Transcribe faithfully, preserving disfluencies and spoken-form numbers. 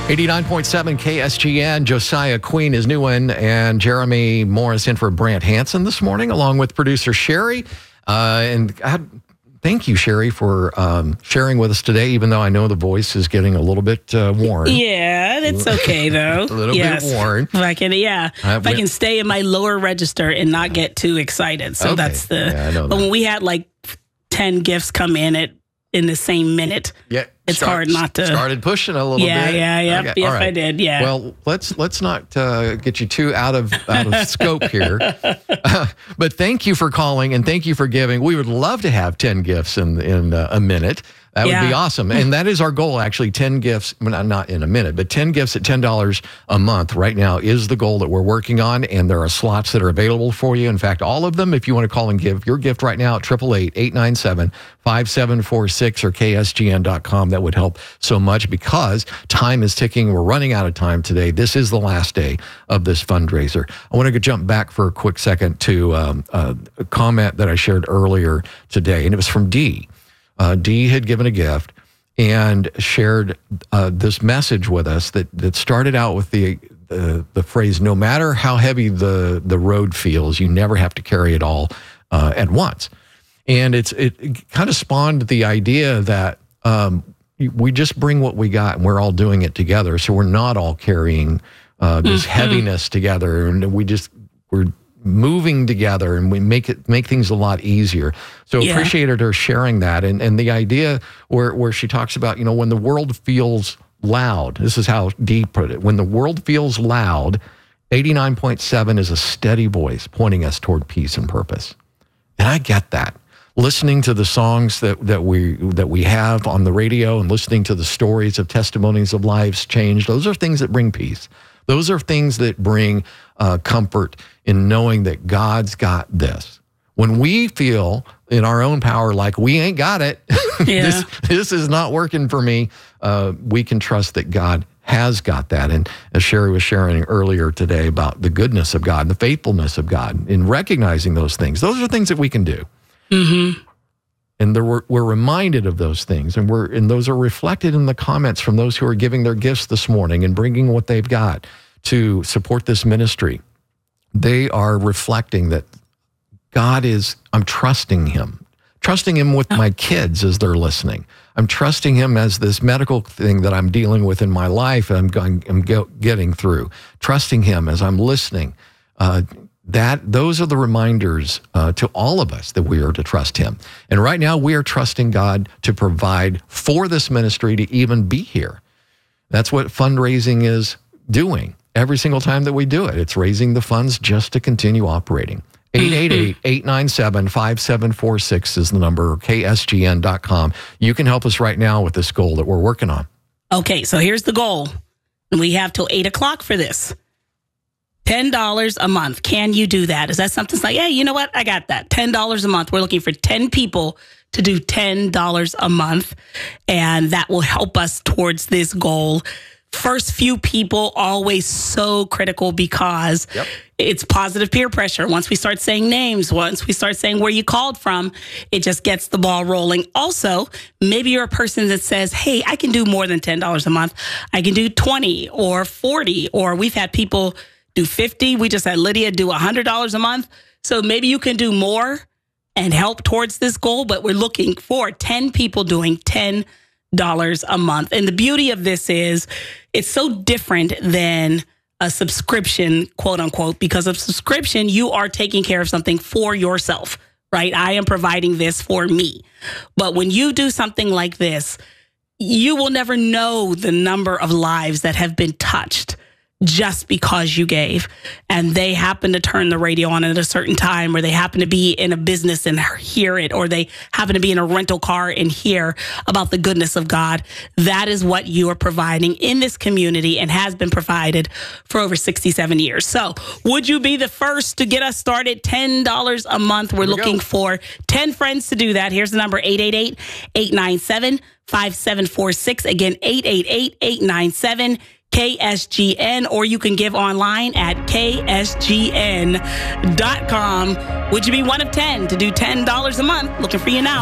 eighty-nine point seven K S G N, Josiah Queen is new in, and Jeremy Morris in for Brant Hansen this morning, along with producer Sherry. Uh, and I, thank you, Sherry, for um, sharing with us today, even though I know the voice is getting a little bit uh, worn. Yeah, it's okay, though. a little yes. bit worn. If I can, yeah. Uh, if I can stay in my lower register and not get too excited. So okay. that's the... Yeah, I know but that. when we had like ten gifts come in at in the same minute, yeah, it's start, hard not to... Started pushing a little yeah, bit. Yeah, yeah, yeah. Okay. Yes, right. I did, yeah. Well, let's let's not uh, get you too out of out of scope here. Uh, but thank you for calling, and thank you for giving. We would love to have ten gifts in, in uh, a minute. That would yeah. be awesome. And that is our goal, actually, ten gifts, well, not in a minute, but ten gifts at ten dollars a month right now is the goal that we're working on, and there are slots that are available for you. In fact, all of them, if you want to call and give your gift right now at eight eight eight, eight nine seven, five seven four six or K S G N dot com, that would help so much because time is ticking. We're running out of time today. This is the last day of this fundraiser. I want to jump back for a quick second to um, uh, a comment that I shared earlier today, and it was from Dee. Uh, Dee had given a gift and shared uh, this message with us that, that started out with the, the the phrase, no matter how heavy the, the road feels, you never have to carry it all uh, at once. And it's it, it kind of spawned the idea that um, we just bring what we got and we're all doing it together. So we're not all carrying uh, this mm-hmm. heaviness together, and we just, we're moving together, and we make it make things a lot easier. So yeah. appreciated her sharing that, and and the idea where where she talks about, you know, when the world feels loud. This is how Dee put it. When the world feels loud, eighty-nine point seven is a steady voice pointing us toward peace and purpose. And I get that. Listening to the songs that that we that we have on the radio and listening to the stories of testimonies of lives changed, those are things that bring peace. Those are things that bring uh, comfort in knowing that God's got this. When we feel in our own power like we ain't got it, yeah. this, this is not working for me, uh, we can trust that God has got that. And as Sherry was sharing earlier today about the goodness of God and the faithfulness of God, in recognizing those things, those are things that we can do. Mm-hmm. And there, we're, we're reminded of those things, and we're and those are reflected in the comments from those who are giving their gifts this morning and bringing what they've got to support this ministry. They are reflecting that God is, I'm trusting him. Trusting him with my kids as they're listening. I'm trusting him as this medical thing that I'm dealing with in my life and I'm, going, I'm getting through. Trusting him as I'm listening. Uh, That those are the reminders uh, to all of us that we are to trust him. And right now we are trusting God to provide for this ministry to even be here. That's what fundraising is doing every single time that we do it. It's raising the funds just to continue operating. eight eight eight, eight nine seven, five seven four six is the number, or K S G N dot com. You can help us right now with this goal that we're working on. Okay, so here's the goal. We have till eight o'clock for this. ten dollars a month. Can you do that? Is that something that's like, hey, you know what? I got that. ten dollars a month. We're looking for ten people to do ten dollars a month, and that will help us towards this goal. First few people, always so critical because yep. it's positive peer pressure. Once we start saying names, once we start saying where you called from, it just gets the ball rolling. Also, maybe you're a person that says, hey, I can do more than ten dollars a month. I can do twenty or forty, or we've had people do fifty. We just had Lydia do one hundred dollars a month. So maybe you can do more and help towards this goal, but we're looking for ten people doing ten dollars a month. And the beauty of this is it's so different than a subscription, quote unquote, because of subscription, you are taking care of something for yourself, right? I am providing this for me. But when you do something like this, you will never know the number of lives that have been touched just because you gave, and they happen to turn the radio on at a certain time, or they happen to be in a business and hear it, or they happen to be in a rental car and hear about the goodness of God. That is what you are providing in this community and has been provided for over sixty-seven years. So would you be the first to get us started? ten dollars a month. We're looking go. for ten friends to do that. Here's the number, eight eight eight, eight nine seven, five seven four six. Again, eight eight eight, eight nine seven, K S G N, or you can give online at K S G N dot com. Would you be one of ten to do ten dollars a month? Looking for you now.